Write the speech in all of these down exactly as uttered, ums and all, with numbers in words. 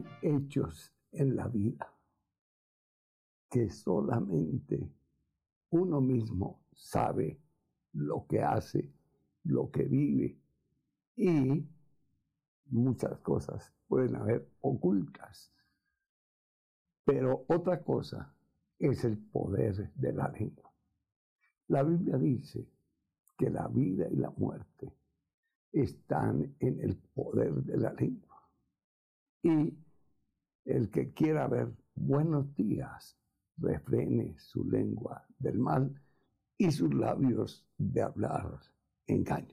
hechos en la vida que solamente uno mismo sabe lo que hace, lo que vive, y muchas cosas pueden haber ocultas. Pero otra cosa es el poder de la lengua. La Biblia dice que la vida y la muerte están en el poder de la lengua. Y el que quiera ver buenos días, refrene su lengua del mal y sus labios de hablar engaño.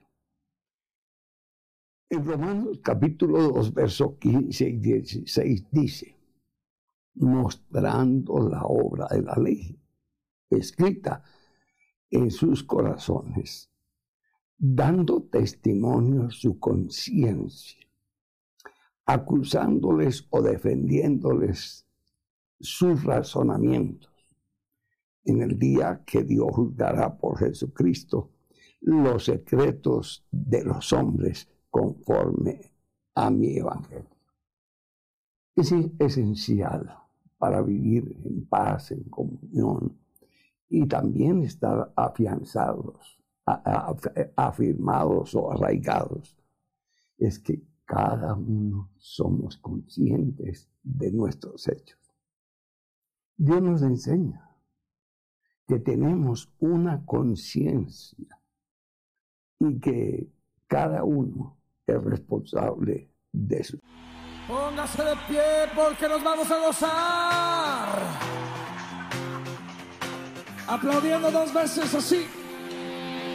En Romanos capítulo dos, versos quince y dieciséis dice: mostrando la obra de la ley escrita en sus corazones, dando testimonio su conciencia, acusándoles o defendiéndoles sus razonamientos, en el día que Dios juzgará por Jesucristo los secretos de los hombres conforme a mi evangelio. Es esencial para vivir en paz, en comunión, y también estar afianzados, afirmados o arraigados. Es que cada uno somos conscientes de nuestros hechos. Dios nos enseña que tenemos una conciencia y que cada uno es responsable de su. Póngase de pie porque nos vamos a gozar. Aplaudiendo dos veces así.